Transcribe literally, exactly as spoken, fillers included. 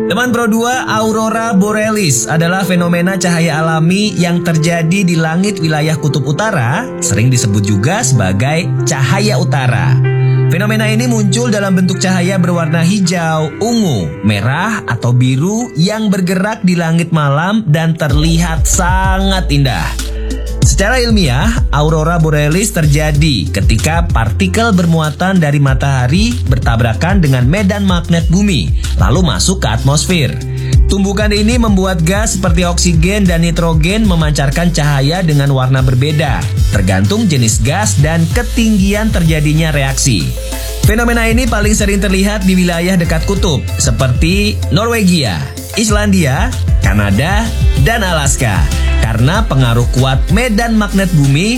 Teman Pro dua, Aurora Borealis adalah fenomena cahaya alami yang terjadi di langit wilayah kutub utara, sering disebut juga sebagai cahaya utara. Fenomena ini muncul dalam bentuk cahaya berwarna hijau, ungu, merah, atau biru yang bergerak di langit malam dan terlihat sangat indah. Secara ilmiah, Aurora Borealis terjadi ketika partikel bermuatan dari matahari bertabrakan dengan medan magnet bumi, lalu masuk ke atmosfer. Tumbukan ini membuat gas seperti oksigen dan nitrogen memancarkan cahaya dengan warna berbeda, tergantung jenis gas dan ketinggian terjadinya reaksi. Fenomena ini paling sering terlihat di wilayah dekat kutub, seperti Norwegia, Islandia, Kanada, dan Alaska. Karena pengaruh kuat medan magnet bumi